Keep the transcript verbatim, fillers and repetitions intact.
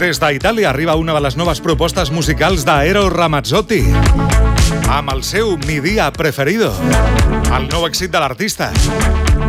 Des d'Itàlia arriba una de les noves propostes musicals d'Aero Ramazzotti, amb el seu Mi dia preferido, el nou èxit de l'artista.